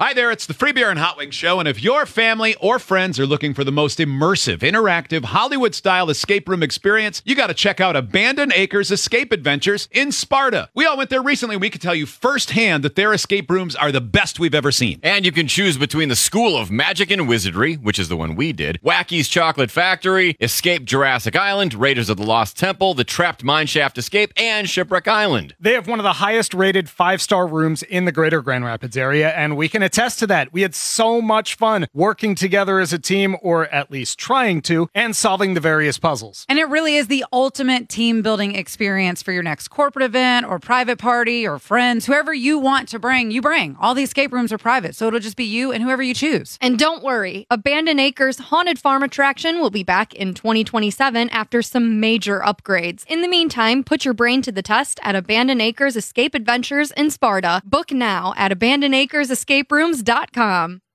Hi there, it's the Free Beer and Hot Wings Show, and if your family or friends are looking for the most immersive, interactive, Hollywood-style escape room experience, you got to check out Abandoned Acres Escape Adventures in Sparta. We all went there recently, and we can tell you firsthand that their escape rooms are the best we've ever seen. And you can choose between the School of Magic and Wizardry, which is the one we did, Wacky's Chocolate Factory, Escape Jurassic Island, Raiders of the Lost Temple, the Trapped Mineshaft Escape, and Shipwreck Island. They have one of the highest-rated 5-star rooms in the greater Grand Rapids area, and we can attest to that. We had so much fun working together as a team, or at least trying to, and solving the various puzzles. And it really is the ultimate team-building experience for your next corporate event or private party or friends. Whoever you want to bring, you bring. All the escape rooms are private, so it'll just be you and whoever you choose. And don't worry, Abandoned Acres Haunted Farm attraction will be back in 2027 after some major upgrades. In the meantime, put your brain to the test at Abandoned Acres Escape Adventures in Sparta. Book now at abandonedacresescaperooms.com.